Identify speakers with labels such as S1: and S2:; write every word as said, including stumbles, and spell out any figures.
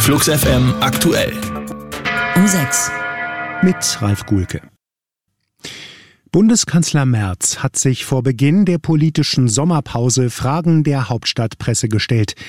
S1: Flux F M aktuell.
S2: Um sechs.
S3: Mit Ralf Guhlke. Bundeskanzler Merz hat sich vor Beginn der politischen Sommerpause Fragen der Hauptstadtpresse gestellt.